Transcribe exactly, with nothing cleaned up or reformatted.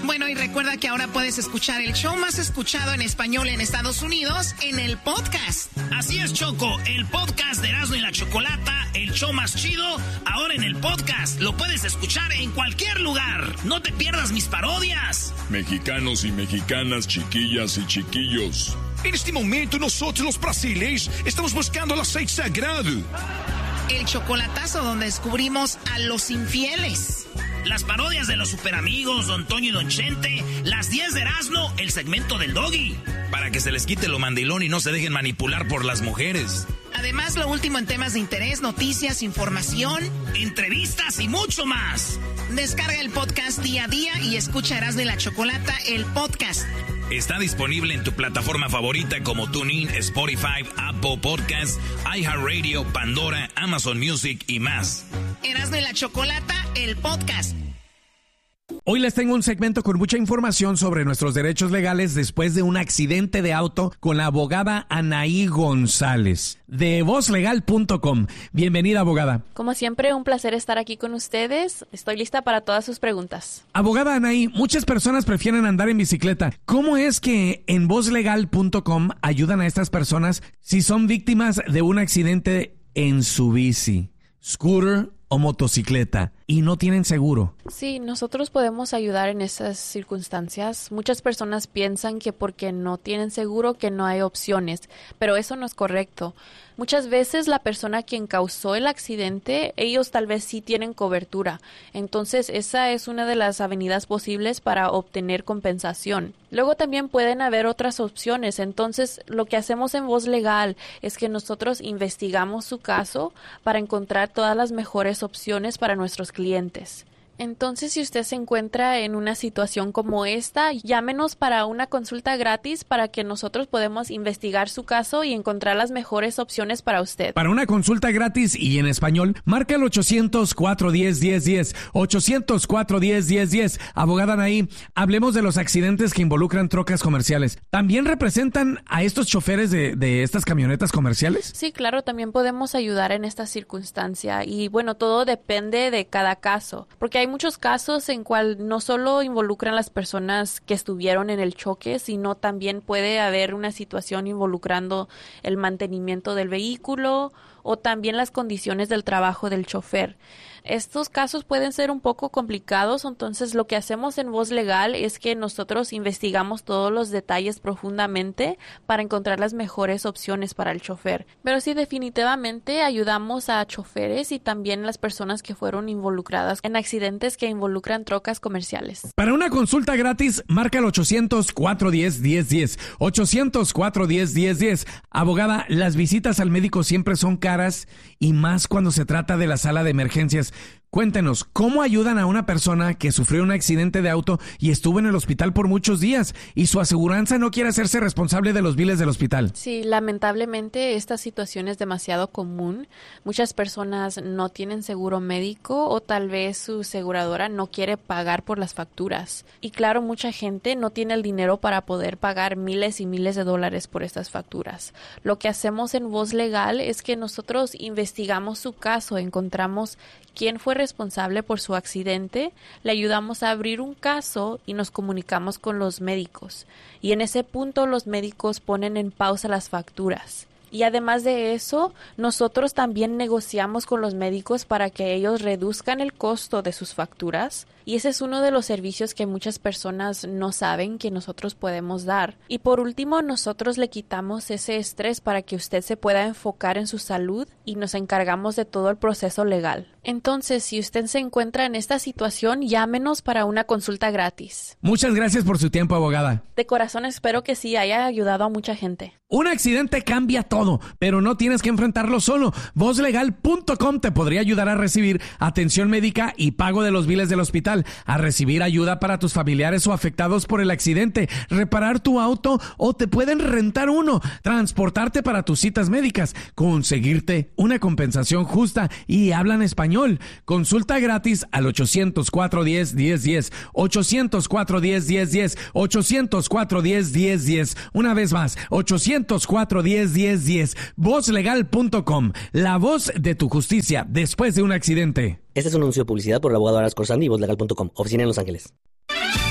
Bueno, y recuerda que ahora puedes escuchar el show más escuchado en español en Estados Unidos en el podcast. Así es, Choco, el podcast de Erasmo y la Chocolata, el show más chido, ahora en el podcast. Lo puedes escuchar en cualquier lugar. No te pierdas mis parodias. Mexicanos y mexicanas, chiquillas y chiquillos. En este momento nosotros los brasileños estamos buscando el aceite sagrado. El chocolatazo donde descubrimos a los infieles. Las parodias de los superamigos, Don Toño y Don Chente, las diez de Erasmo, el segmento del Doggy. Para que se les quite lo mandilón y no se dejen manipular por las mujeres. Además, lo último en temas de interés, noticias, información, entrevistas y mucho más. Descarga el podcast día a día y escucha Erasmo y la Chocolata, el podcast. Está disponible en tu plataforma favorita como TuneIn, Spotify, Apple Podcasts, iHeartRadio, Pandora, Amazon Music y más. Erasmo y la Chocolata, el podcast. Hoy les tengo un segmento con mucha información sobre nuestros derechos legales después de un accidente de auto con la abogada Anaí González de voz legal punto com. Bienvenida, abogada. Como siempre, un placer estar aquí con ustedes. Estoy lista para todas sus preguntas. Abogada Anaí, muchas personas prefieren andar en bicicleta. ¿Cómo es que en voz legal punto com ayudan a estas personas si son víctimas de un accidente en su bici, scooter o motocicleta y no tienen seguro? Sí, nosotros podemos ayudar en esas circunstancias. Muchas personas piensan que porque no tienen seguro que no hay opciones, pero eso no es correcto. Muchas veces la persona quien causó el accidente, ellos tal vez sí tienen cobertura. Entonces, esa es una de las avenidas posibles para obtener compensación. Luego también pueden haber otras opciones. Entonces, lo que hacemos en Voz Legal es que nosotros investigamos su caso para encontrar todas las mejores opciones para nuestros clientes. Entonces, si usted se encuentra en una situación como esta, llámenos para una consulta gratis para que nosotros podamos investigar su caso y encontrar las mejores opciones para usted. Para una consulta gratis y en español, marca el ochocientos, cuatro uno cero, uno cero uno cero, ochocientos, cuatro uno cero, uno cero uno cero. Abogada Anaí, hablemos de los accidentes que involucran trocas comerciales. ¿También representan a estos choferes de, de estas camionetas comerciales? Sí, claro, también podemos ayudar en esta circunstancia y bueno, todo depende de cada caso, porque hay muchos casos en cual no solo involucran las personas que estuvieron en el choque, sino también puede haber una situación involucrando el mantenimiento del vehículo o también las condiciones del trabajo del chofer. Estos casos pueden ser un poco complicados, entonces lo que hacemos en Voz Legal es que nosotros investigamos todos los detalles profundamente para encontrar las mejores opciones para el chofer. Pero sí, definitivamente ayudamos a choferes y también las personas que fueron involucradas en accidentes que involucran trocas comerciales. Para una consulta gratis, marca el ochocientos, cuatro uno cero, uno cero uno cero, ochocientos, cuatro uno cero, uno cero uno cero. Abogada, las visitas al médico siempre son caras y más cuando se trata de la sala de emergencias. Cuéntenos, ¿cómo ayudan a una persona que sufrió un accidente de auto y estuvo en el hospital por muchos días y su aseguranza no quiere hacerse responsable de los biles del hospital? Sí, lamentablemente esta situación es demasiado común. Muchas personas no tienen seguro médico o tal vez su aseguradora no quiere pagar por las facturas. Y claro, mucha gente no tiene el dinero para poder pagar miles y miles de dólares por estas facturas. Lo que hacemos en Voz Legal es que nosotros investigamos su caso, encontramos quién fue responsable por su accidente, le ayudamos a abrir un caso y nos comunicamos con los médicos. Y en ese punto los médicos ponen en pausa las facturas. Y además de eso, nosotros también negociamos con los médicos para que ellos reduzcan el costo de sus facturas. Y ese es uno de los servicios que muchas personas no saben que nosotros podemos dar. Y por último, nosotros le quitamos ese estrés para que usted se pueda enfocar en su salud y nos encargamos de todo el proceso legal. Entonces, si usted se encuentra en esta situación, llámenos para una consulta gratis. Muchas gracias por su tiempo, abogada. De corazón espero que sí haya ayudado a mucha gente. Un accidente cambia todo, pero no tienes que enfrentarlo solo. voz legal punto com te podría ayudar a recibir atención médica y pago de los biles del hospital, a recibir ayuda para tus familiares o afectados por el accidente, reparar tu auto o te pueden rentar uno, transportarte para tus citas médicas, conseguirte una compensación justa y hablan español. Consulta gratis al ochocientos, cuatro uno cero, uno cero uno cero, ochocientos, cuatro uno cero, uno cero uno cero, ochocientos, cuatro uno cero, uno cero uno cero. Una vez más, ochocientos, cuatro uno cero, uno cero uno cero. voz legal punto com, la voz de tu justicia después de un accidente. Este es un anuncio de publicidad por el abogado Aras Corsandi y voz legal punto com, oficina en Los Ángeles.